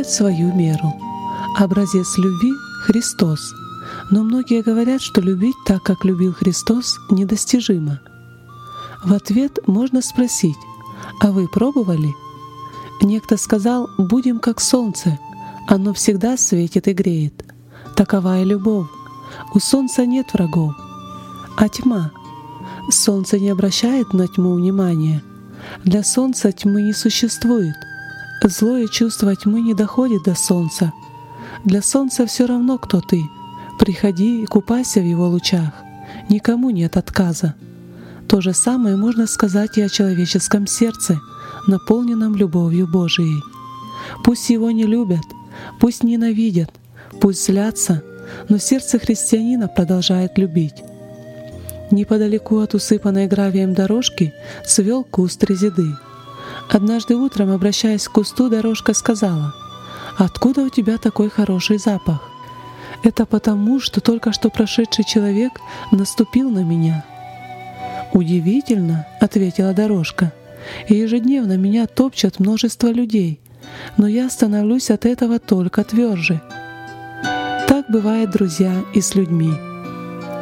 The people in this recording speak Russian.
свою меру. Образец любви — Христос. Но многие говорят, что любить так, как любил Христос, недостижимо. В ответ можно спросить: а вы пробовали? Некто сказал: будем как солнце, оно всегда светит и греет. Такова и любовь. У солнца нет врагов. А тьма? Солнце не обращает на тьму внимания. Для солнца тьмы не существует. Злое чувство тьмы не доходит до солнца. Для солнца все равно, кто ты. Приходи и купайся в его лучах. Никому нет отказа. То же самое можно сказать и о человеческом сердце, наполненном любовью Божией. Пусть его не любят, пусть ненавидят, пусть злятся, но сердце христианина продолжает любить. Неподалеку от усыпанной гравием дорожки свел куст резиды. Однажды утром, обращаясь к кусту, дорожка сказала: «Откуда у тебя такой хороший запах?» «Это потому, что только что прошедший человек наступил на меня». «Удивительно», — ответила дорожка, «и ежедневно меня топчет множество людей, но я становлюсь от этого только тверже». Так бывает, друзья, и с людьми.